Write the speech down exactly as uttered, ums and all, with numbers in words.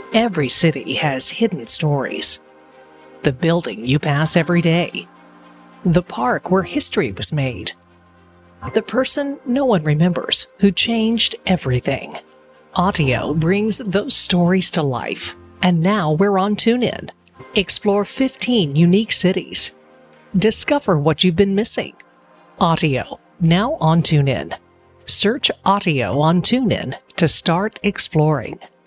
Every city has hidden stories. The building you pass every day. The park where history was made. The person no one remembers who changed everything. Audio brings those stories to life. And now we're on TuneIn. Explore fifteen unique cities. Discover what you've been missing. Audio, now on TuneIn. Search Audio on TuneIn to start exploring.